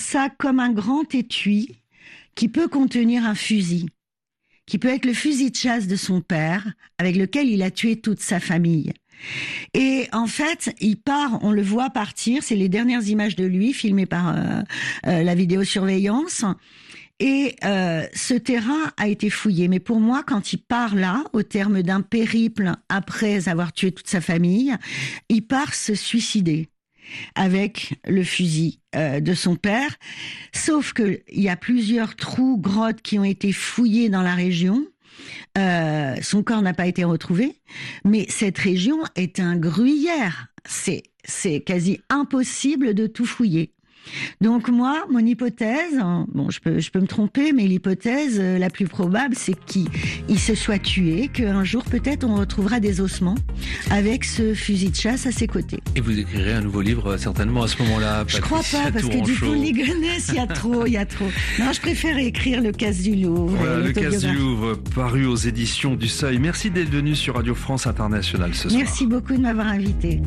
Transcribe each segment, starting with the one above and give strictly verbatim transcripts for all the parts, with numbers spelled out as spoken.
ça comme un grand étui qui peut contenir un fusil, qui peut être le fusil de chasse de son père, avec lequel il a tué toute sa famille. Et en fait, il part, on le voit partir, c'est les dernières images de lui, filmées par euh, euh, la vidéosurveillance, et euh, ce terrain a été fouillé. Mais pour moi, quand il part là, au terme d'un périple après avoir tué toute sa famille, il part se suicider avec le fusil euh, de son père. Sauf que il y a plusieurs trous, grottes qui ont été fouillés dans la région. Euh, son corps n'a pas été retrouvé, mais cette région est un gruyère. C'est, c'est quasi impossible de tout fouiller. Donc moi, mon hypothèse, bon, je peux, je peux me tromper, mais l'hypothèse euh, la plus probable, c'est qu'il il se soit tué, qu'un jour peut-être on retrouvera des ossements avec ce fusil de chasse à ses côtés. Et vous écrirez un nouveau livre certainement à ce moment-là. Je crois pas, parce que du Poligonesse, il y a trop, il y a trop. Non, je préfère écrire Le Casse du Louvre. Voilà, Le Casse du Louvre, paru aux éditions du Seuil. Merci d'être venu sur Radio France Internationale ce soir. Merci beaucoup de m'avoir invité.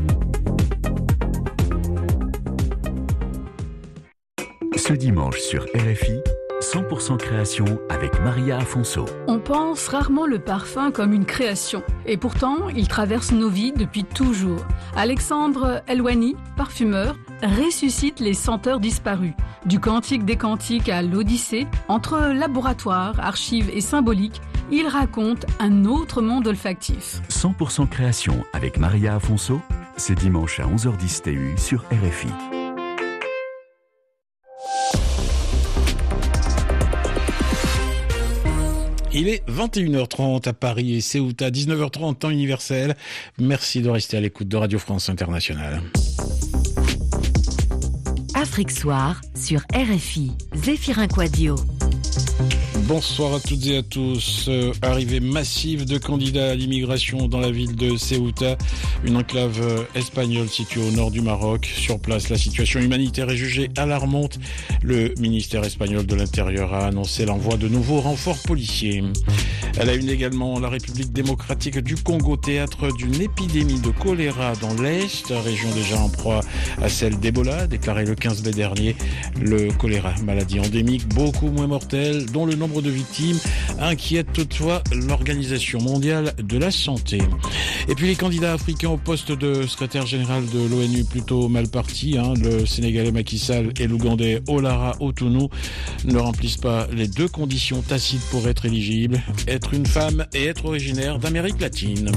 Ce dimanche sur R F I, cent pour cent création avec Maria Afonso. On pense rarement le parfum comme une création. Et pourtant, il traverse nos vies depuis toujours. Alexandre Elwani, parfumeur, ressuscite les senteurs disparues. Du Cantique des Cantiques à l'Odyssée, entre laboratoire, archives et symbolique, il raconte un autre monde olfactif. cent pour cent création avec Maria Afonso, c'est dimanche à onze heures dix T U sur R F I. Il est vingt et une heures trente à Paris et Ceuta, dix-neuf heures trente temps universel. Merci de rester à l'écoute de Radio France Internationale. Afrique Soir sur R F I, Zéphirin Quadio. Bonsoir à toutes et à tous. Euh, arrivée massive de candidats à l'immigration dans la ville de Ceuta, une enclave euh, espagnole située au nord du Maroc. Sur place, la situation humanitaire est jugée alarmante. Le ministère espagnol de l'Intérieur a annoncé l'envoi de nouveaux renforts policiers. Elle a une également la République démocratique du Congo, théâtre d'une épidémie de choléra dans l'Est, région déjà en proie à celle d'Ebola, déclarée le quinze mai dernier. Le choléra, maladie endémique, beaucoup moins mortelle, dont le nombre de victimes inquiète toutefois l'Organisation mondiale de la santé. Et puis les candidats africains au poste de secrétaire général de l'ONU plutôt mal partis, hein, le Sénégalais Macky Sall et l'Ougandais Olara Otunu, ne remplissent pas les deux conditions tacites pour être éligibles, être une femme et être originaire d'Amérique latine.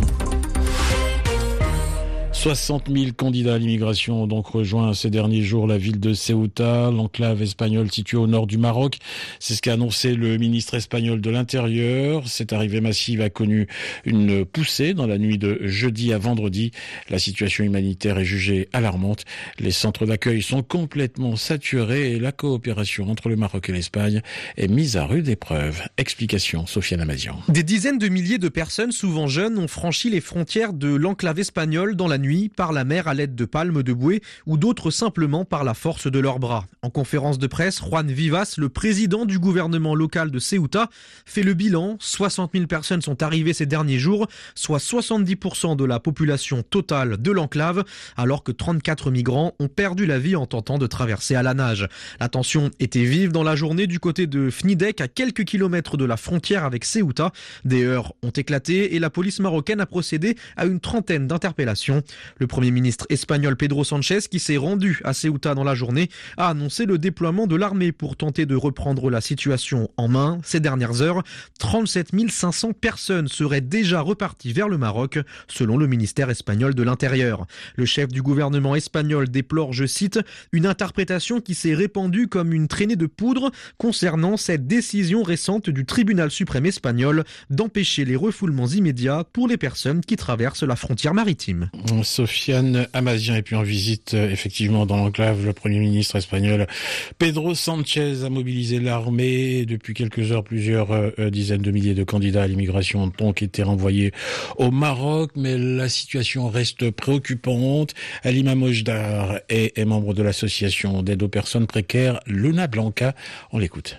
soixante mille candidats à l'immigration ont donc rejoint ces derniers jours la ville de Ceuta, l'enclave espagnole située au nord du Maroc. C'est ce qu'a annoncé le ministre espagnol de l'Intérieur. Cette arrivée massive a connu une poussée dans la nuit de jeudi à vendredi. La situation humanitaire est jugée alarmante. Les centres d'accueil sont complètement saturés et la coopération entre le Maroc et l'Espagne est mise à rude épreuve. Explication, Sofiane Amazian. Des dizaines de milliers de personnes, souvent jeunes, ont franchi les frontières de l'enclave espagnole dans la nuit par la mer à l'aide de palmes de bouée ou d'autres simplement par la force de leurs bras. En conférence de presse, Juan Vivas, le président du gouvernement local de Ceuta, fait le bilan. soixante mille personnes sont arrivées ces derniers jours, soit soixante-dix pour cent de la population totale de l'enclave, alors que trente-quatre migrants ont perdu la vie en tentant de traverser à la nage. La tension était vive dans la journée du côté de Fnidek, à quelques kilomètres de la frontière avec Ceuta. Des heurts ont éclaté et la police marocaine a procédé à une trentaine d'interpellations. Le Premier ministre espagnol Pedro Sánchez, qui s'est rendu à Ceuta dans la journée, a annoncé le déploiement de l'armée pour tenter de reprendre la situation en main. Ces dernières heures, trente-sept mille cinq cents personnes seraient déjà reparties vers le Maroc, selon le ministère espagnol de l'Intérieur. Le chef du gouvernement espagnol déplore, je cite, une interprétation qui s'est répandue comme une traînée de poudre concernant cette décision récente du tribunal suprême espagnol d'empêcher les refoulements immédiats pour les personnes qui traversent la frontière maritime. Sofiane Amazian. Et puis en visite euh, effectivement dans l'enclave, le Premier ministre espagnol Pedro Sánchez a mobilisé l'armée. Depuis quelques heures, plusieurs euh, dizaines de milliers de candidats à l'immigration ont donc été renvoyés au Maroc, mais la situation reste préoccupante. Halima Mojdar est, est membre de l'association d'aide aux personnes précaires Luna Blanca. On l'écoute.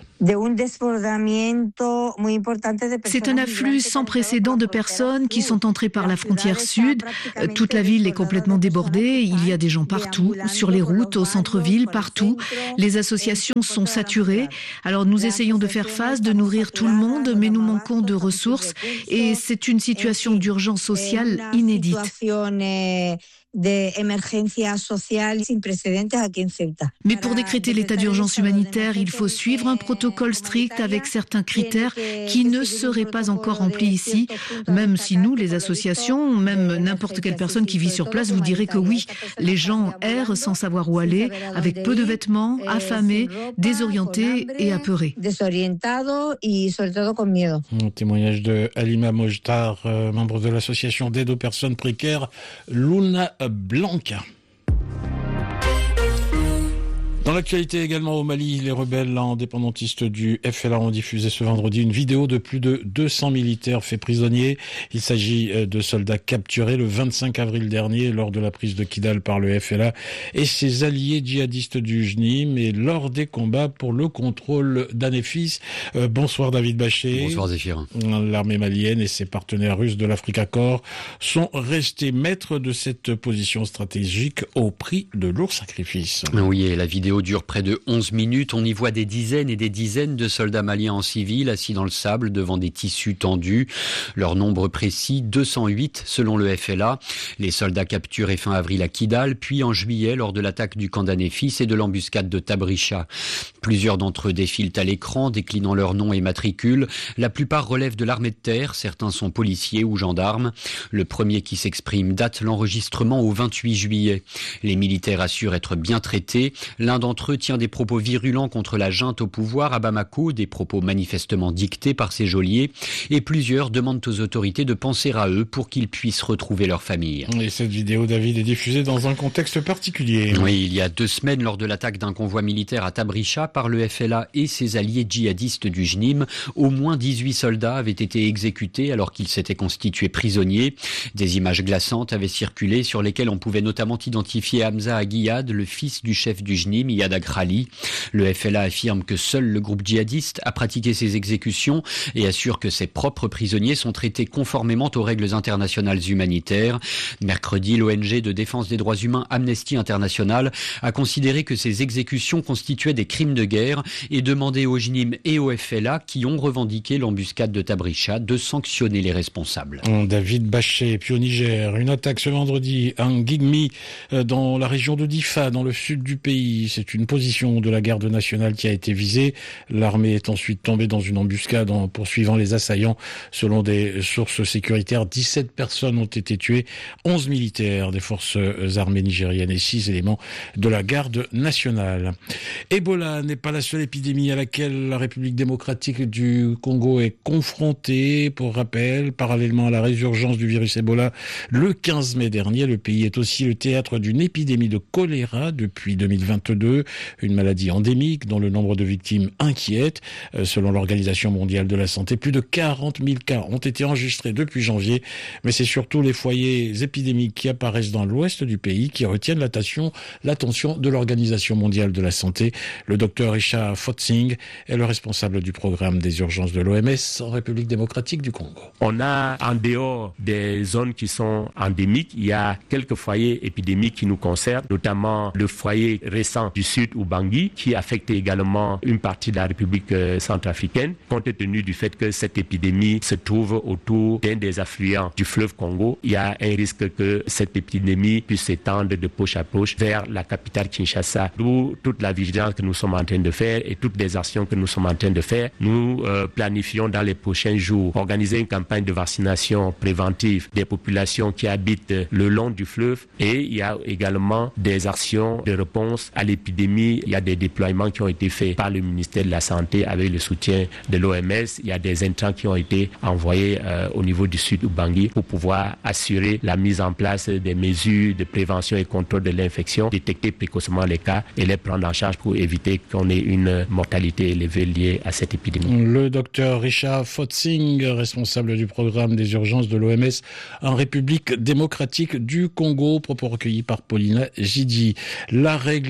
C'est un afflux sans précédent de personnes qui sont entrées par la frontière sud. Toute la ville ville est complètement débordée, il y a des gens partout, sur les routes, au centre-ville, partout. Les associations sont saturées. Alors nous essayons de faire face, de nourrir tout le monde, mais nous manquons de ressources et c'est une situation d'urgence sociale inédite. Mais pour décréter l'état d'urgence humanitaire, il faut suivre un protocole strict avec certains critères qui ne seraient pas encore remplis ici, même si nous, les associations, même n'importe quelle personne qui vit sur place vous dirait que oui, les gens errent sans savoir où aller, avec peu de vêtements, affamés, désorientés et apeurés. Un témoignage de Halima Mojtar, euh, membre de l'association d'aide aux personnes précaires Luna Blanca. Dans l'actualité également au Mali, les rebelles indépendantistes du F L A ont diffusé ce vendredi une vidéo de plus de deux cents militaires faits prisonniers. Il s'agit de soldats capturés le vingt-cinq avril dernier lors de la prise de Kidal par le F L A et ses alliés djihadistes du J N I M et lors des combats pour le contrôle d'Anefis. Euh, bonsoir David Bachet. Bonsoir Zéphirin. L'armée malienne et ses partenaires russes de l'Africa Corps sont restés maîtres de cette position stratégique au prix de lourds sacrifices. Oui, et la vidéo dure près de onze minutes. On y voit des dizaines et des dizaines de soldats maliens en civil assis dans le sable devant des tissus tendus. Leur nombre précis, deux cent huit selon le F L A. Les soldats capturés fin avril à Kidal, puis en juillet lors de l'attaque du camp d'Anefis et de l'embuscade de Tabricha. Plusieurs d'entre eux défilent à l'écran, déclinant leur nom et matricule. La plupart relèvent de l'armée de terre, certains sont policiers ou gendarmes. Le premier qui s'exprime date l'enregistrement au vingt-huit juillet. Les militaires assurent être bien traités. L'un d'entre eux tient des propos virulents contre la junte au pouvoir à Bamako, des propos manifestement dictés par ses geôliers, et plusieurs demandent aux autorités de penser à eux pour qu'ils puissent retrouver leur famille. Et cette vidéo, David, est diffusée dans un contexte particulier. Oui, il y a deux semaines, lors de l'attaque d'un convoi militaire à Tabricha par le F L A et ses alliés djihadistes du J N I M, au moins dix-huit soldats avaient été exécutés alors qu'ils s'étaient constitués prisonniers. Des images glaçantes avaient circulé sur lesquelles on pouvait notamment identifier Hamza Aguillad, le fils du chef du J N I M, Iyad Agrali. Le F L A affirme que seul le groupe djihadiste a pratiqué ces exécutions et assure que ses propres prisonniers sont traités conformément aux règles internationales humanitaires. Mercredi, l'O N G de défense des droits humains Amnesty International a considéré que ces exécutions constituaient des crimes de guerre et demandé au J N I M et au F L A, qui ont revendiqué l'embuscade de Tabricha, de sanctionner les responsables. David Bachet, puis au Niger, une attaque ce vendredi à Ngigmi, dans la région de Difa, dans le sud du pays. C'est une position de la garde nationale qui a été visée. L'armée est ensuite tombée dans une embuscade en poursuivant les assaillants. Selon des sources sécuritaires, dix-sept personnes ont été tuées, onze militaires des forces armées nigériennes et six éléments de la garde nationale. Ebola n'est pas la seule épidémie à laquelle la République démocratique du Congo est confrontée. Pour rappel, parallèlement à la résurgence du virus Ebola le quinze mai dernier, le pays est aussi le théâtre d'une épidémie de choléra depuis deux mille vingt-deux, une maladie endémique dont le nombre de victimes inquiète. Selon l'Organisation mondiale de la santé, plus de quarante mille cas ont été enregistrés depuis janvier, mais c'est surtout les foyers épidémiques qui apparaissent dans l'ouest du pays qui retiennent l'attention, l'attention de l'Organisation mondiale de la santé. Le docteur Richard Fotzing est le responsable du programme des urgences de l'O M S en République démocratique du Congo. On a, en dehors des zones qui sont endémiques, il y a quelques foyers épidémiques qui nous concernent, notamment le foyer récent du sud Ubangi, qui affecte également une partie de la République centrafricaine, compte tenu du fait que cette épidémie se trouve autour d'un des affluents du fleuve Congo. Il y a un risque que cette épidémie puisse s'étendre de poche à poche vers la capitale Kinshasa. D'où toute la vigilance que nous sommes en train de faire et toutes les actions que nous sommes en train de faire. Nous euh, planifions dans les prochains jours organiser une campagne de vaccination préventive des populations qui habitent le long du fleuve, et il y a également des actions de réponse à l'épidémie. Il y a des déploiements qui ont été faits par le ministère de la Santé avec le soutien de l'O M S. Il y a des intrants qui ont été envoyés euh, au niveau du sud Ubangi pour pouvoir assurer la mise en place des mesures de prévention et contrôle de l'infection, détecter précocement les cas et les prendre en charge pour éviter qu'on ait une mortalité élevée liée à cette épidémie. Le docteur Richard Fotzing, responsable du programme des urgences de l'O M S en République démocratique du Congo, propos recueillis par Paulina Gidi. La règle était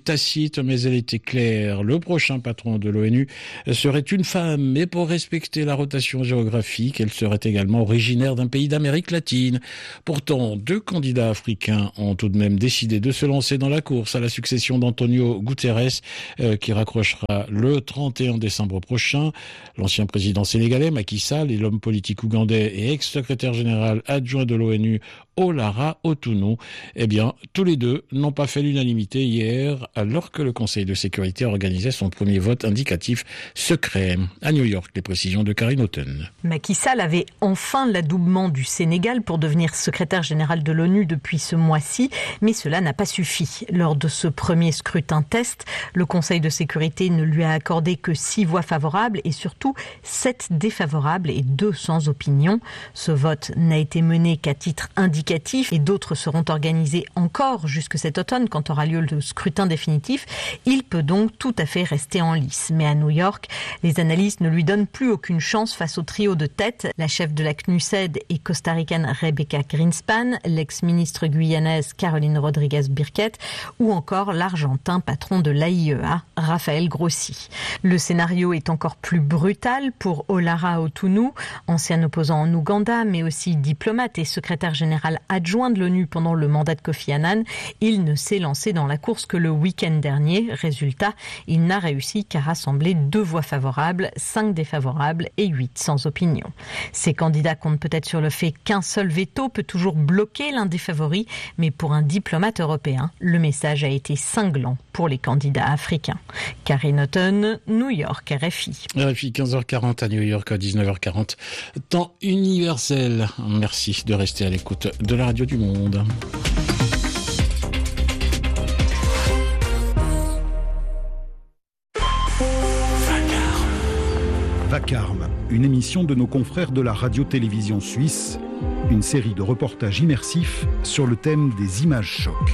tacite, mais elle était claire. Le prochain patron de l'ONU serait une femme, mais pour respecter la rotation géographique, elle serait également originaire d'un pays d'Amérique latine. Pourtant, deux candidats africains ont tout de même décidé de se lancer dans la course à la succession d'Antonio Guterres, euh, qui raccrochera le trente et un décembre prochain. L'ancien président sénégalais Macky Sall et l'homme politique ougandais et ex-secrétaire général adjoint de l'ONU Olara Otunu, eh bien, tous les deux n'ont pas fait l'unanimité hier, alors que le Conseil de sécurité organisait son premier vote indicatif secret. À New York, les précisions de Karine Houghton. Macky Sall avait enfin l'adoubement du Sénégal pour devenir secrétaire général de l'ONU depuis ce mois-ci, mais cela n'a pas suffi. Lors de ce premier scrutin test, le Conseil de sécurité ne lui a accordé que six voix favorables et surtout sept défavorables et deux sans opinion. Ce vote n'a été mené qu'à titre indicatif et d'autres seront organisés encore jusque cet automne quand aura lieu le scrutin définitif. Il peut donc tout à fait rester en lice. Mais à New York, les analystes ne lui donnent plus aucune chance face au trio de tête. La chef de la C N U S E D et costaricaine Rebecca Greenspan, l'ex-ministre guyanaise Caroline Rodriguez-Birquet ou encore l'Argentin patron de l'A I E A, Raphaël Grossi. Le scénario est encore plus brutal pour Olara Otunu, ancien opposant en Ouganda mais aussi diplomate et secrétaire général adjoint de l'ONU pendant le mandat de Kofi Annan. Il ne s'est lancé dans la course que le week-end dernier. Résultat, il n'a réussi qu'à rassembler deux voix favorables, cinq défavorables et huit sans opinion. Ces candidats comptent peut-être sur le fait qu'un seul veto peut toujours bloquer l'un des favoris, mais pour un diplomate européen, le message a été cinglant pour les candidats africains. Karine Houghton, New York, R F I. R F I, quinze heures quarante à New York, dix-neuf heures quarante, temps universel. Merci de rester à l'écoute de la radio du monde. Vacarme, une émission de nos confrères de la radio-télévision suisse, une série de reportages immersifs sur le thème des images chocs.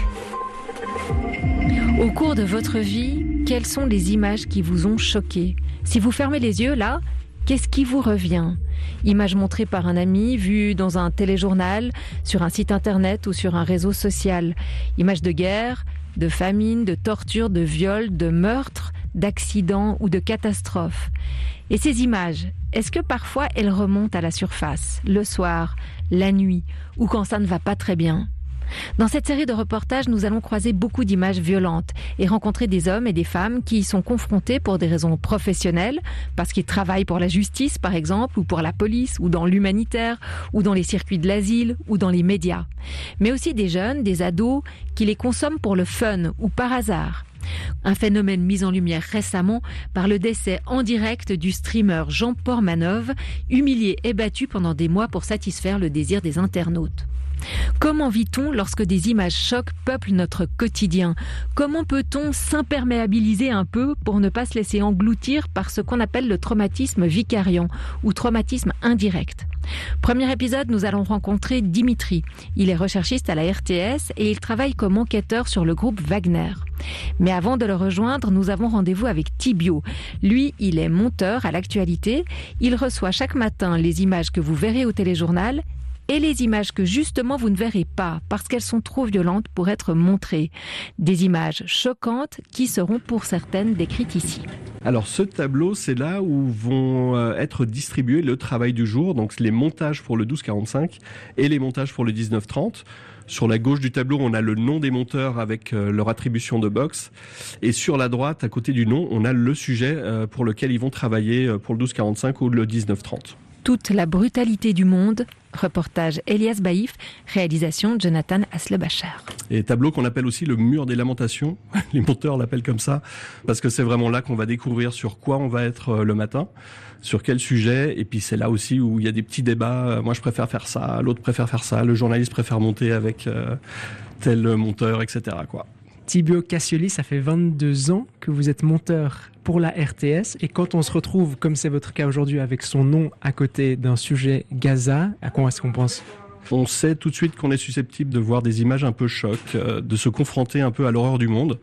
Au cours de votre vie, quelles sont les images qui vous ont choqué ? Si vous fermez les yeux là, qu'est-ce qui vous revient ? Images montrées par un ami, vues dans un téléjournal, sur un site internet ou sur un réseau social. Images de guerre, de famine, de torture, de viol, de meurtre, d'accidents ou de catastrophes. Et ces images, est-ce que parfois elles remontent à la surface, le soir, la nuit, ou quand ça ne va pas très bien ? Dans cette série de reportages, nous allons croiser beaucoup d'images violentes et rencontrer des hommes et des femmes qui y sont confrontés pour des raisons professionnelles, parce qu'ils travaillent pour la justice par exemple, ou pour la police, ou dans l'humanitaire, ou dans les circuits de l'asile, ou dans les médias. Mais aussi des jeunes, des ados, qui les consomment pour le fun ou par hasard. Un phénomène mis en lumière récemment par le décès en direct du streamer Jean Portmanov, humilié et battu pendant des mois pour satisfaire le désir des internautes. Comment vit-on lorsque des images chocs peuplent notre quotidien ? Comment peut-on s'imperméabiliser un peu pour ne pas se laisser engloutir par ce qu'on appelle le traumatisme vicariant ou traumatisme indirect ? Premier épisode, nous allons rencontrer Dimitri. Il est recherchiste à la R T S et il travaille comme enquêteur sur le groupe Wagner. Mais avant de le rejoindre, nous avons rendez-vous avec Thibio. Lui, il est monteur à l'actualité. Il reçoit chaque matin les images que vous verrez au téléjournal et les images que justement vous ne verrez pas parce qu'elles sont trop violentes pour être montrées. Des images choquantes qui seront pour certaines décrites ici. Alors ce tableau, c'est là où vont être distribués le travail du jour, donc les montages pour le douze quarante-cinq et les montages pour le dix-neuf trente. Sur la gauche du tableau, on a le nom des monteurs avec leur attribution de box. Et sur la droite, à côté du nom, on a le sujet pour lequel ils vont travailler pour le douze quarante-cinq ou le dix-neuf trente. Toute la brutalité du monde. Reportage Elias Baïf, réalisation Jonathan Aslebacher. Et tableau qu'on appelle aussi le mur des lamentations. Les monteurs l'appellent comme ça, parce que c'est vraiment là qu'on va découvrir sur quoi on va être le matin, sur quel sujet. Et puis c'est là aussi où il y a des petits débats. Moi je préfère faire ça, l'autre préfère faire ça, le journaliste préfère monter avec euh, tel monteur, et cetera quoi. Thibio Cassioli, ça fait vingt-deux ans que vous êtes monteur pour la R T S. Et quand on se retrouve, comme c'est votre cas aujourd'hui, avec son nom à côté d'un sujet Gaza, à quoi est-ce qu'on pense ? On sait tout de suite qu'on est susceptible de voir des images un peu choc, euh, de se confronter un peu à l'horreur du monde.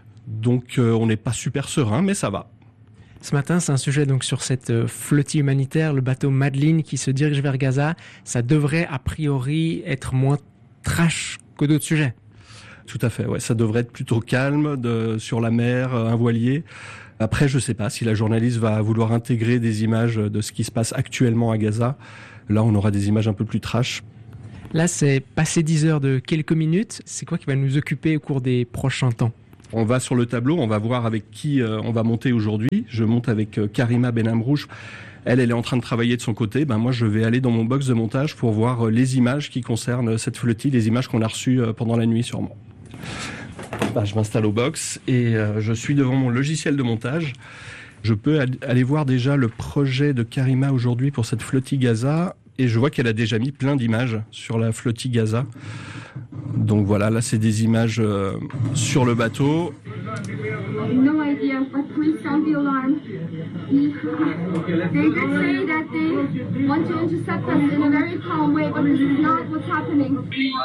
Donc euh, on n'est pas super serein, mais ça va. Ce matin, c'est un sujet donc sur cette flottille humanitaire, le bateau Madeleine qui se dirige vers Gaza. Ça devrait a priori être moins trash que d'autres sujets. Tout à fait, ouais. Ça devrait être plutôt calme, de, sur la mer, un voilier. Après, je sais pas si la journaliste va vouloir intégrer des images de ce qui se passe actuellement à Gaza. Là, on aura des images un peu plus trash. Là, c'est passé dix heures de quelques minutes. C'est quoi qui va nous occuper au cours des prochains temps ? On va sur le tableau, on va voir avec qui euh, on va monter aujourd'hui. Je monte avec euh, Karima Benamrouche. Elle, elle est en train de travailler de son côté. Ben moi, je vais aller dans mon box de montage pour voir euh, les images qui concernent cette flottille, les images qu'on a reçues euh, pendant la nuit sûrement. Ben, je m'installe au box et euh, je suis devant mon logiciel de montage. Je peux al- aller voir déjà le projet de Karima aujourd'hui pour cette flottille Gaza. Et je vois qu'elle a déjà mis plein d'images sur la flottille Gaza. Donc voilà, là c'est des images euh, sur le bateau. No idea, but please sound the alarm. They did say that they want to intercept us in a very calm way, but this is not what's happening.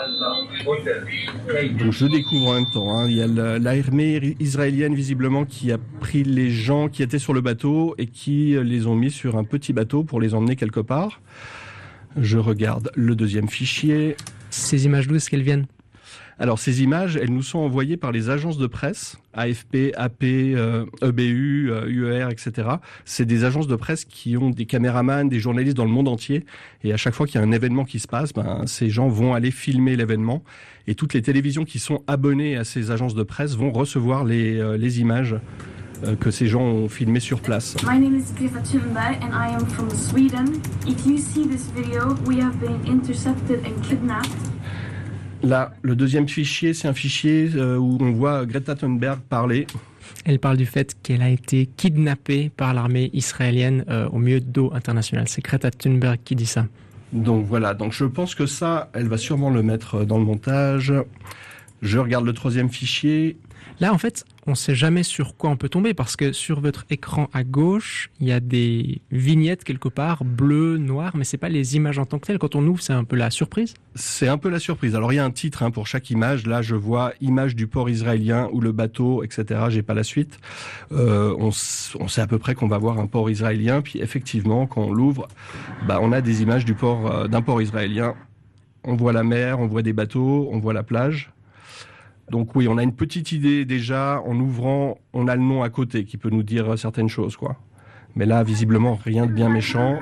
Donc je découvre en même temps, hein. Il y a l'armée israélienne visiblement qui a pris les gens qui étaient sur le bateau et qui les ont mis sur un petit bateau pour les emmener quelque part. Je regarde le deuxième fichier. Ces images d'où est-ce qu'elles viennent ? Alors ces images, elles nous sont envoyées par les agences de presse, A F P, A P, euh, E B U, euh, U E R, et cetera. C'est des agences de presse qui ont des caméramans, des journalistes dans le monde entier. Et à chaque fois qu'il y a un événement qui se passe, ben, ces gens vont aller filmer l'événement. Et toutes les télévisions qui sont abonnées à ces agences de presse vont recevoir les, euh, les images euh, que ces gens ont filmées sur place. My name is Greta Thunberg and I am from Sweden. If you see this video, we have been intercepted and kidnapped. Là, le deuxième fichier, c'est un fichier euh, où on voit Greta Thunberg parler. Elle parle du fait qu'elle a été kidnappée par l'armée israélienne euh, au milieu d'eau internationale. C'est Greta Thunberg qui dit ça. Donc voilà, donc je pense que ça, elle va sûrement le mettre dans le montage. Je regarde le troisième fichier. Là, en fait, on ne sait jamais sur quoi on peut tomber parce que sur votre écran à gauche, il y a des vignettes quelque part, bleues, noires, mais c'est pas les images en tant que telles. Quand on ouvre, c'est un peu la surprise. C'est un peu la surprise. Alors, il y a un titre hein, pour chaque image. Là, je vois image du port israélien ou le bateau, et cetera. J'ai pas la suite. Euh, on, on sait à peu près qu'on va voir un port israélien. Puis, effectivement, quand on l'ouvre, bah, on a des images du port, euh, d'un port israélien. On voit la mer, on voit des bateaux, on voit la plage. Donc oui, on a une petite idée déjà, en ouvrant, on a le nom à côté qui peut nous dire certaines choses, quoi. Mais là, visiblement, rien de bien méchant.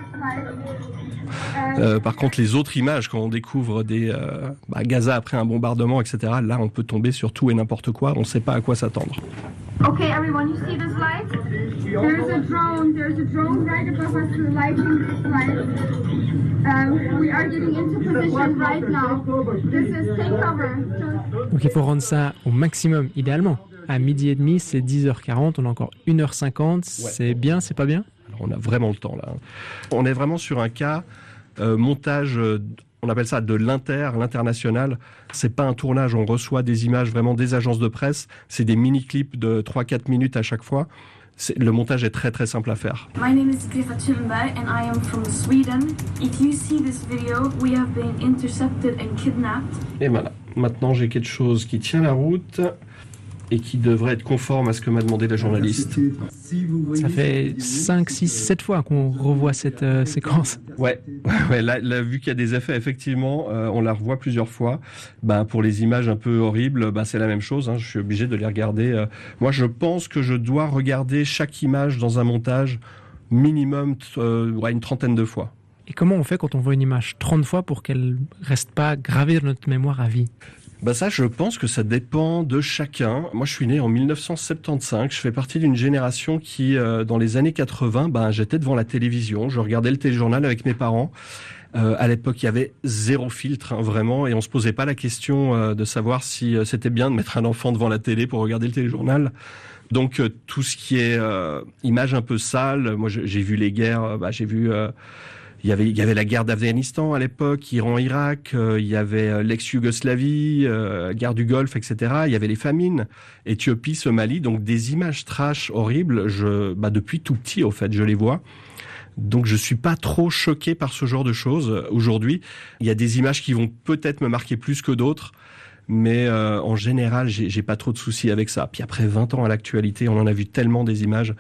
Euh, par contre, les autres images, quand on découvre des euh, bah, Gaza après un bombardement, et cetera, là, on peut tomber sur tout et n'importe quoi, on ne sait pas à quoi s'attendre. Okay, everyone, you see this light? There's a drone. There's a drone right above us lighting this light. Um, we are getting into position right now. This is take cover. Donc il faut rendre ça au maximum, idéalement. À midi et demi, c'est dix heures quarante, on a encore une heure cinquante. Ouais. C'est bien, c'est pas bien ? Alors, on a vraiment le temps là. On est vraiment sur un cas euh, montage. Euh, On appelle ça de l'inter, l'international. C'est pas un tournage, on reçoit des images vraiment des agences de presse. C'est des mini-clips de trois à quatre minutes à chaque fois. C'est, le montage est très très simple à faire. My name is Greta Thunberg and I am from Sweden. If you see this video, we have been intercepted and kidnapped. Et voilà, maintenant j'ai quelque chose qui tient la route et qui devrait être conforme à ce que m'a demandé la journaliste. Ça fait cinq, six, sept fois qu'on revoit cette euh, séquence. Ouais, ouais là, là, vu qu'il y a des effets, effectivement, euh, on la revoit plusieurs fois. Ben, pour les images un peu horribles, ben, c'est la même chose, hein, je suis obligé de les regarder. Euh. Moi, je pense que je dois regarder chaque image dans un montage minimum euh, ouais, une trentaine de fois. Et comment on fait quand on voit une image trente fois pour qu'elle reste pas gravée dans notre mémoire à vie ? Bah ça, je pense que ça dépend de chacun. Moi, je suis né en mille neuf cent soixante-quinze. Je fais partie d'une génération qui, euh, dans les années quatre-vingts, ben, j'étais devant la télévision. Je regardais le téléjournal avec mes parents. Euh, à l'époque, il y avait zéro filtre, hein, vraiment, et on se posait pas la question euh, de savoir si euh, c'était bien de mettre un enfant devant la télé pour regarder le téléjournal. Donc, euh, tout ce qui est euh, image un peu sale, moi, j'ai vu les guerres, euh, bah, j'ai vu... Euh, Il y avait, il y avait la guerre d'Afghanistan à l'époque, Iran-Irak, euh, il y avait euh, l'ex-Yougoslavie, euh, guerre du Golfe, et cetera. Il y avait les famines, Éthiopie, Somalie, donc des images trash horribles. Je, bah depuis tout petit, au fait, je les vois. Donc je suis pas trop choqué par ce genre de choses aujourd'hui. Il y a des images qui vont peut-être me marquer plus que d'autres, mais euh, en général, j'ai, j'ai pas trop de soucis avec ça. Puis après vingt ans à l'actualité, on en a vu tellement des images.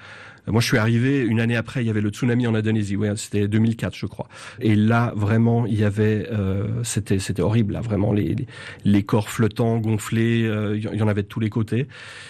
Moi, je suis arrivé une année après, il y avait le tsunami en Indonésie, ouais, c'était deux mille quatre, je crois. Et là, vraiment, il y avait, euh, c'était, c'était horrible, là, vraiment, les, les, les corps flottants, gonflés, euh, il y en avait de tous les côtés.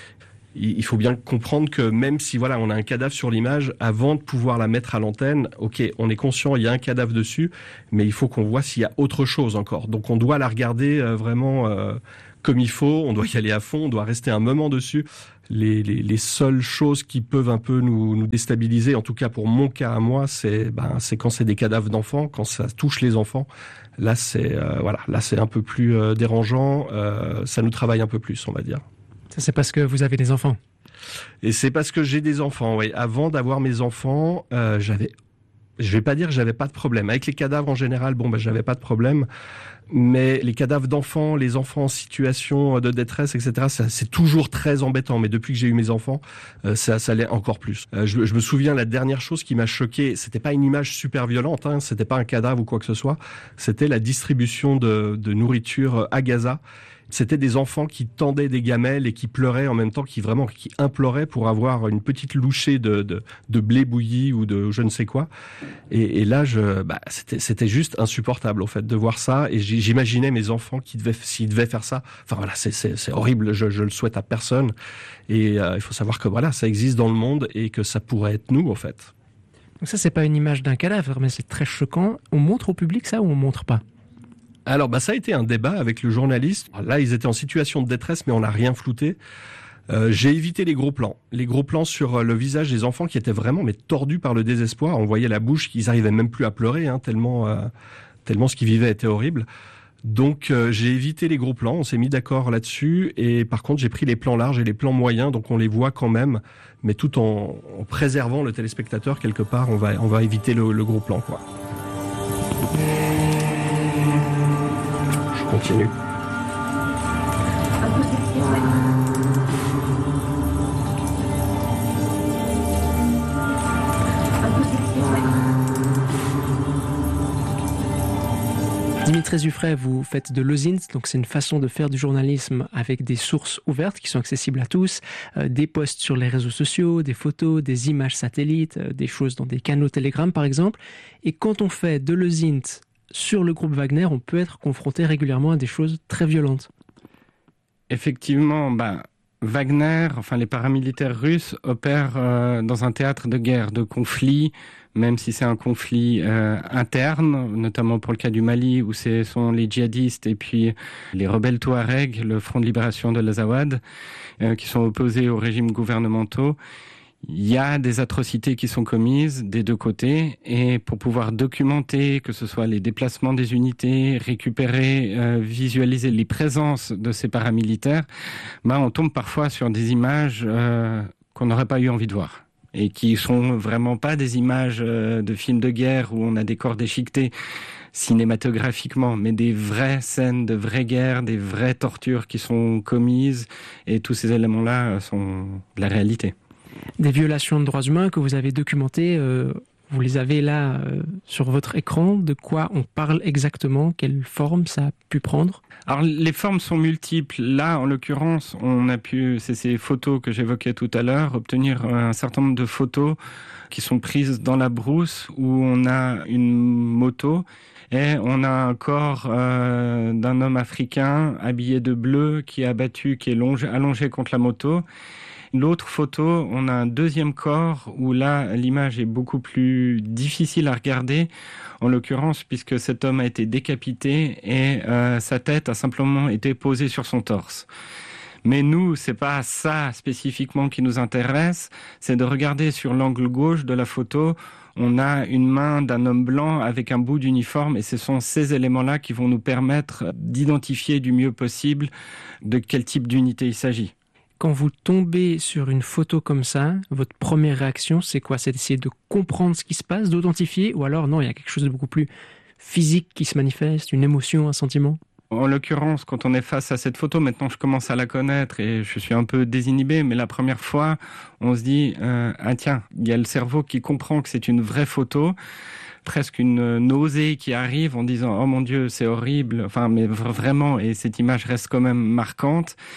Il faut bien comprendre que même si voilà, on a un cadavre sur l'image, avant de pouvoir la mettre à l'antenne, ok, on est conscient, il y a un cadavre dessus, mais il faut qu'on voit s'il y a autre chose encore. Donc on doit la regarder euh, vraiment euh, comme il faut, on doit y aller à fond, on doit rester un moment dessus. Les, les, les seules choses qui peuvent un peu nous, nous déstabiliser, en tout cas pour mon cas à moi, c'est, ben, c'est quand c'est des cadavres d'enfants, quand ça touche les enfants. Là, c'est, euh, voilà, là, c'est un peu plus euh, dérangeant, euh, ça nous travaille un peu plus, on va dire. Ça, c'est parce que vous avez des enfants. Et c'est parce que j'ai des enfants, oui. Avant d'avoir mes enfants, euh, j'avais, je vais pas dire que j'avais pas de problème. Avec les cadavres en général, bon, ben, j'avais pas de problème. Mais les cadavres d'enfants, les enfants en situation de détresse, et cetera, ça, c'est toujours très embêtant. Mais depuis que j'ai eu mes enfants, euh, ça, ça l'est encore plus. Euh, je, je me souviens, la dernière chose qui m'a choqué, c'était pas une image super violente, hein, c'était pas un cadavre ou quoi que ce soit, c'était la distribution de, de nourriture à Gaza. C'était des enfants qui tendaient des gamelles et qui pleuraient en même temps, qui vraiment qui imploraient pour avoir une petite louchée de, de, de blé bouilli ou de je ne sais quoi. Et, et là, je, bah, c'était, c'était juste insupportable au fait de voir ça. Et j'imaginais mes enfants qui devaient, s'ils devaient faire ça. Enfin voilà, c'est, c'est, c'est horrible. Je, je le souhaite à personne. Et euh, il faut savoir que voilà, ça existe dans le monde et que ça pourrait être nous en fait. Donc ça, c'est pas une image d'un cadavre, mais c'est très choquant. On montre au public ça ou on montre pas? Alors, bah, ça a été un débat avec le journaliste. Là, ils étaient en situation de détresse, mais on n'a rien flouté. Euh, j'ai évité les gros plans. Les gros plans sur le visage des enfants qui étaient vraiment mais tordus par le désespoir. On voyait la bouche, qu'ils arrivaient même plus à pleurer, hein, tellement, euh, tellement ce qu'ils vivaient était horrible. Donc, euh, j'ai évité les gros plans. On s'est mis d'accord là-dessus. Et par contre, j'ai pris les plans larges et les plans moyens, donc on les voit quand même, mais tout en, en préservant le téléspectateur quelque part. On va, on va éviter le, le gros plan, quoi. Continue. Dimitri Zuffray, vous faites de l'O S I N T, donc c'est une façon de faire du journalisme avec des sources ouvertes qui sont accessibles à tous, euh, des posts sur les réseaux sociaux, des photos, des images satellites, euh, des choses dans des canaux Telegram par exemple. Et quand on fait de l'O S I N T sur le groupe Wagner, on peut être confronté régulièrement à des choses très violentes. Effectivement, bah, Wagner, enfin les paramilitaires russes opèrent euh, dans un théâtre de guerre, de conflit, même si c'est un conflit euh, interne, notamment pour le cas du Mali, où ce sont les djihadistes et puis les rebelles Touaregs, le Front de libération de l'Azawad, euh, qui sont opposés aux régimes gouvernementaux. Il y a des atrocités qui sont commises des deux côtés et pour pouvoir documenter, que ce soit les déplacements des unités, récupérer, euh, visualiser les présences de ces paramilitaires, bah, on tombe parfois sur des images euh, qu'on n'aurait pas eu envie de voir et qui sont vraiment pas des images euh, de films de guerre où on a des corps déchiquetés cinématographiquement, mais des vraies scènes de vraies guerres, des vraies tortures qui sont commises et tous ces éléments-là sont de la réalité. Des violations de droits humains que vous avez documentées, euh, vous les avez là euh, sur votre écran. De quoi on parle exactement? Quelle forme ça a pu prendre? Alors les formes sont multiples. Là, en l'occurrence, on a pu, c'est ces photos que j'évoquais tout à l'heure, obtenir un certain nombre de photos qui sont prises dans la brousse où on a une moto et on a un corps euh, d'un homme africain habillé de bleu qui est abattu, qui est longé, allongé contre la moto. L'autre photo, on a un deuxième corps où là, l'image est beaucoup plus difficile à regarder, en l'occurrence, puisque cet homme a été décapité et euh, sa tête a simplement été posée sur son torse. Mais nous, c'est pas ça spécifiquement qui nous intéresse, c'est de regarder sur l'angle gauche de la photo, on a une main d'un homme blanc avec un bout d'uniforme et ce sont ces éléments-là qui vont nous permettre d'identifier du mieux possible de quel type d'unité il s'agit. Quand vous tombez sur une photo comme ça, votre première réaction, c'est quoi? C'est d'essayer de comprendre ce qui se passe, d'authentifier, ou alors non, il y a quelque chose de beaucoup plus physique qui se manifeste, une émotion, un sentiment? En l'occurrence, quand on est face à cette photo, maintenant je commence à la connaître et je suis un peu désinhibé, mais la première fois, on se dit euh, « Ah tiens, il y a le cerveau qui comprend que c'est une vraie photo », presque une nausée qui arrive en disant « Oh mon Dieu, c'est horrible », enfin mais vraiment, et cette image reste quand même marquante.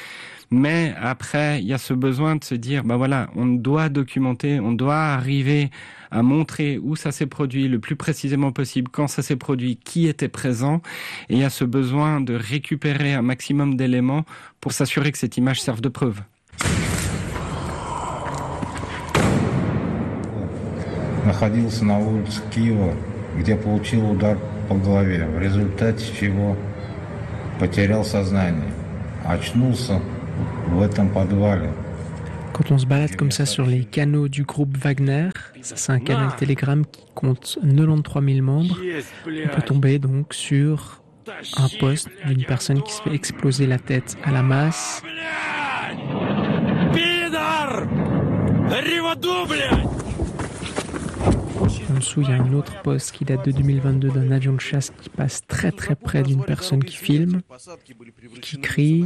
Mais après, il y a ce besoin de se dire, bah voilà, on doit documenter, on doit arriver à montrer où ça s'est produit le plus précisément possible, quand ça s'est produit, qui était présent. Et il y a ce besoin de récupérer un maximum d'éléments pour s'assurer que cette image serve de preuve. Находился на улице Киева, где получил удар по голове, в результате чего потерял сознание. Очнулся в этом подвале. Quand on se balade comme ça sur les canaux du groupe Wagner, ça c'est un canal Telegram qui compte quatre-vingt-treize mille membres, on peut tomber donc sur un post d'une personne qui se fait exploser la tête à la masse. En dessous, il y a un autre poste qui date de deux mille vingt-deux d'un avion de chasse qui passe très très près d'une personne qui filme, qui crie.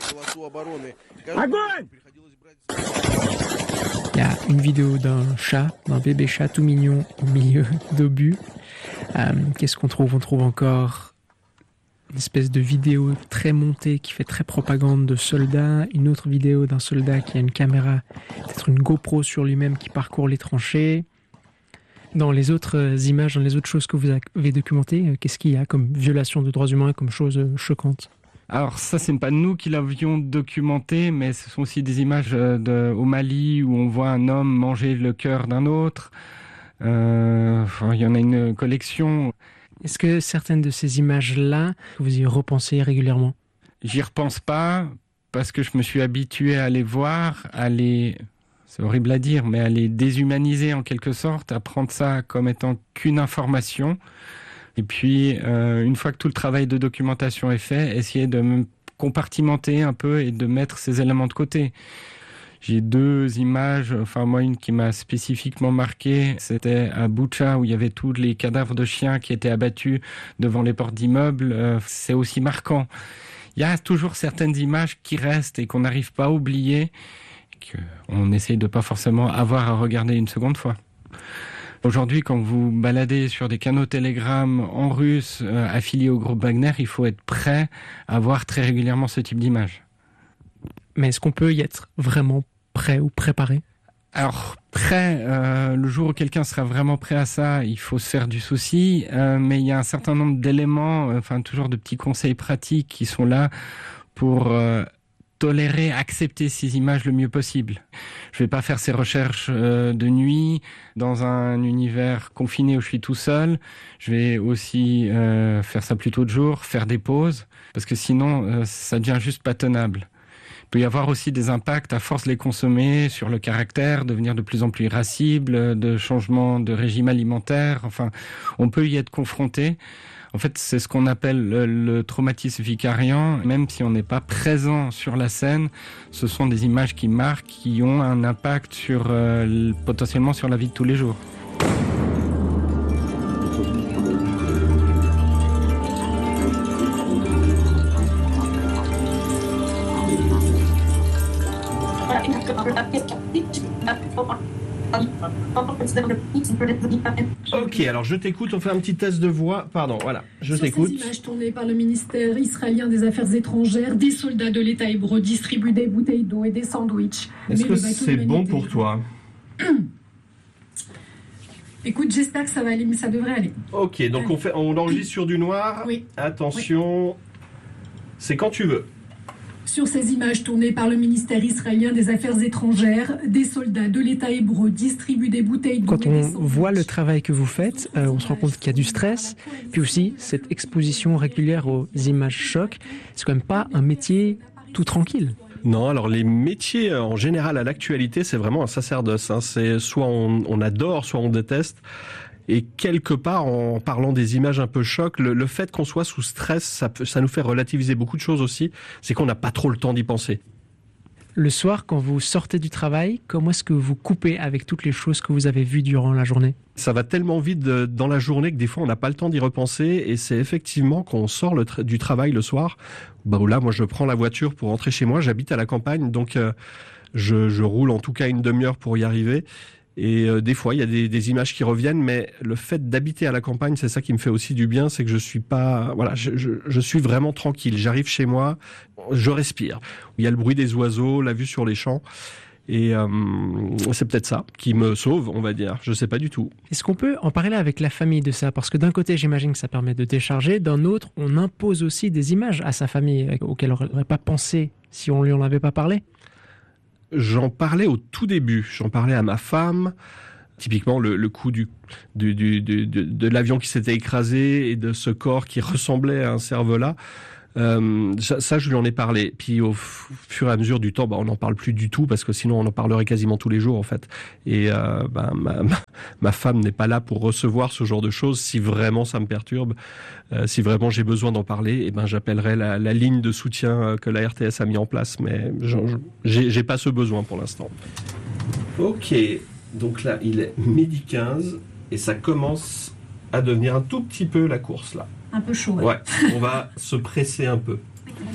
Il y a une vidéo d'un chat, d'un bébé chat tout mignon au milieu d'obus. Euh, qu'est-ce qu'on trouve ? On trouve encore une espèce de vidéo très montée qui fait très propagande de soldats. Une autre vidéo d'un soldat qui a une caméra, peut-être une GoPro sur lui-même qui parcourt les tranchées. Dans les autres images, dans les autres choses que vous avez documentées, qu'est-ce qu'il y a comme violation de droits humains, comme chose choquante ? Alors ça, c'est pas nous qui l'avions documenté, mais ce sont aussi des images de, au Mali où on voit un homme manger le cœur d'un autre. Euh, enfin, il y en a une collection. Est-ce que certaines de ces images-là, vous y repensez régulièrement ? J'y repense pas parce que je me suis habitué à les voir, à les... C'est horrible à dire, mais à les déshumaniser en quelque sorte, à prendre ça comme étant qu'une information. Et puis, euh, une fois que tout le travail de documentation est fait, essayer de me compartimenter un peu et de mettre ces éléments de côté. J'ai deux images, enfin moi une qui m'a spécifiquement marqué, c'était à Boucha où il y avait tous les cadavres de chiens qui étaient abattus devant les portes d'immeubles. Euh, c'est aussi marquant. Il y a toujours certaines images qui restent et qu'on n'arrive pas à oublier, qu'on essaye de pas forcément avoir à regarder une seconde fois. Aujourd'hui, quand vous baladez sur des canaux Telegram en russe euh, affiliés au groupe Wagner, il faut être prêt à voir très régulièrement ce type d'image. Mais est-ce qu'on peut y être vraiment prêt ou préparé ? Alors, prêt, euh, le jour où quelqu'un sera vraiment prêt à ça, il faut se faire du souci, euh, mais il y a un certain nombre d'éléments, euh, enfin toujours de petits conseils pratiques qui sont là pour... Euh, tolérer, accepter ces images le mieux possible. Je vais pas faire ces recherches euh, de nuit dans un univers confiné où je suis tout seul. Je vais aussi euh, faire ça plutôt de jour, faire des pauses, parce que sinon euh, ça devient juste pas tenable. Il peut y avoir aussi des impacts à force de les consommer sur le caractère, devenir de plus en plus irascible, de changement de régime alimentaire. Enfin, on peut y être confronté. En fait, c'est ce qu'on appelle le, le traumatisme vicariant. Même si on n'est pas présent sur la scène, ce sont des images qui marquent, qui ont un impact sur, euh, potentiellement sur la vie de tous les jours. Ok, alors je t'écoute, on fait un petit test de voix. Pardon, voilà, je Sur t'écoute. Ces images tournées par le ministère israélien des Affaires étrangères, des soldats de l'État hébreu distribuent des bouteilles d'eau et des sandwichs. Est-ce que c'est bon pour toi ? Écoute, j'espère que ça va aller, mais ça devrait aller. Ok, donc on, fait, on enregistre sur du noir. Oui. Attention, oui. C'est quand tu veux. Sur ces images tournées par le ministère israélien des Affaires étrangères, des soldats de l'État hébreu distribuent des bouteilles d'eau. Quand on voit le travail que vous faites, euh, on se rend compte qu'il y a du stress, puis aussi cette exposition régulière aux images chocs, c'est quand même pas un métier tout tranquille. Non, alors les métiers en général à l'actualité, c'est vraiment un sacerdoce. Hein. C'est soit on, on adore, soit on déteste. Et quelque part, en parlant des images un peu choc, le, le fait qu'on soit sous stress, ça, peut, ça nous fait relativiser beaucoup de choses aussi. C'est qu'on n'a pas trop le temps d'y penser. Le soir, quand vous sortez du travail, comment est-ce que vous coupez avec toutes les choses que vous avez vues durant la journée ? Ça va tellement vite de, dans la journée que des fois, on n'a pas le temps d'y repenser. Et c'est effectivement quand on sort le tra- du travail le soir, bah là, moi, je prends la voiture pour rentrer chez moi. J'habite à la campagne, donc euh, je, je roule en tout cas une demi-heure pour y arriver. Et euh, des fois, il y a des, des images qui reviennent, mais le fait d'habiter à la campagne, c'est ça qui me fait aussi du bien, c'est que je suis pas, voilà, je, je, je suis vraiment tranquille. J'arrive chez moi, je respire. Il y a le bruit des oiseaux, la vue sur les champs. Et euh, c'est peut-être ça qui me sauve, on va dire. Je sais pas du tout. Est-ce qu'on peut en parler avec la famille de ça? Parce que d'un côté, j'imagine que ça permet de décharger. D'un autre, on impose aussi des images à sa famille auxquelles on n'aurait pas pensé si on lui en avait pas parlé. J'en parlais au tout début. J'en parlais à ma femme. Typiquement, le, le coup du, du, du, du, de, de l'avion qui s'était écrasé et de ce corps qui ressemblait à un cervelas. Euh, ça, ça, je lui en ai parlé. Puis au f- fur et à mesure du temps, bah, on n'en parle plus du tout parce que sinon on en parlerait quasiment tous les jours en fait. Et euh, bah, ma, ma, ma femme n'est pas là pour recevoir ce genre de choses. Si vraiment ça me perturbe, euh, si vraiment j'ai besoin d'en parler, et ben j'appellerai la, la ligne de soutien que la R T S a mis en place. Mais je, je, j'ai, j'ai pas ce besoin pour l'instant. Ok, donc là il est midi quinze et ça commence à devenir un tout petit peu la course là. Un peu chaud. Ouais, ouais on va se presser un peu.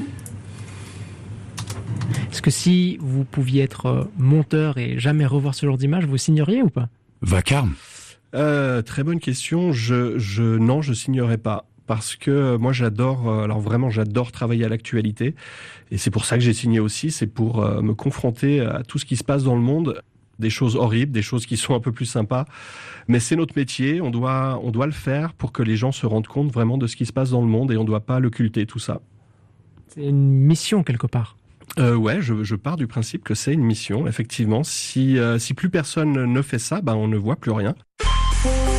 Est-ce que si vous pouviez être monteur et jamais revoir ce genre d'image, vous signeriez ou pas? Vacarme. Euh, très bonne question. Je, je, non, je signerais pas. Parce que moi j'adore, alors vraiment j'adore travailler à l'actualité. Et c'est pour ça que j'ai signé aussi, c'est pour euh, me confronter à tout ce qui se passe dans le monde. Des choses horribles, des choses qui sont un peu plus sympas. Mais c'est notre métier, on doit, on doit le faire pour que les gens se rendent compte vraiment de ce qui se passe dans le monde et on ne doit pas l'occulter, tout ça. C'est une mission quelque part. Euh, ouais, je, je pars du principe que c'est une mission, effectivement. Si, euh, si plus personne ne fait ça, ben on ne voit plus rien.